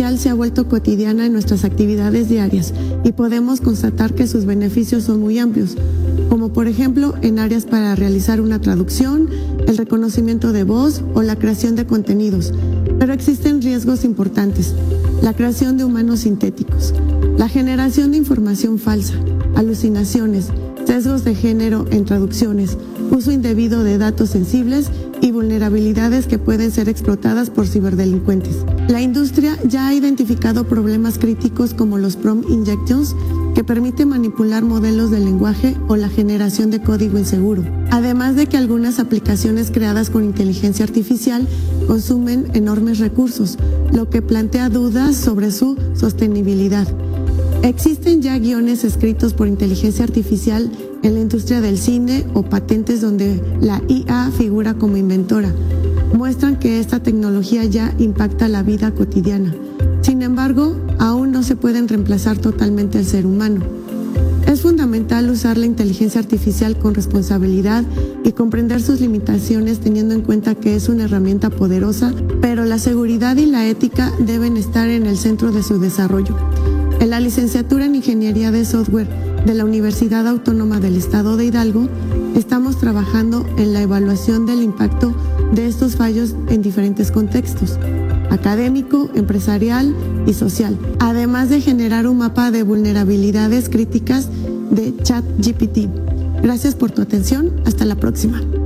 artificial se ha vuelto cotidiana en nuestras actividades diarias y podemos constatar que sus beneficios son muy amplios, como por ejemplo en áreas para realizar una traducción, el reconocimiento de voz o la creación de contenidos. Pero existen riesgos importantes: la creación de humanos sintéticos, la generación de información falsa, alucinaciones, sesgos de género en traducciones, uso indebido de datos sensibles y vulnerabilidades que pueden ser explotadas por ciberdelincuentes. La industria ya ha identificado problemas críticos como los prompt injections, que permite manipular modelos de lenguaje, o la generación de código inseguro. Además de que algunas aplicaciones creadas con inteligencia artificial consumen enormes recursos, lo que plantea dudas sobre su sostenibilidad. Existen ya guiones escritos por inteligencia artificial en la industria del cine o patentes donde la IA figura como inventora. Muestran que esta tecnología ya impacta la vida cotidiana. Sin embargo, aún no se pueden reemplazar totalmente al ser humano. Es fundamental usar la inteligencia artificial con responsabilidad y comprender sus limitaciones, teniendo en cuenta que es una herramienta poderosa, pero la seguridad y la ética deben estar en el centro de su desarrollo. En la licenciatura en Ingeniería de Software de la Universidad Autónoma del Estado de Hidalgo, estamos trabajando en la evaluación del impacto de estos fallos en diferentes contextos: académico, empresarial y social, además de generar un mapa de vulnerabilidades críticas de ChatGPT. Gracias por tu atención. Hasta la próxima.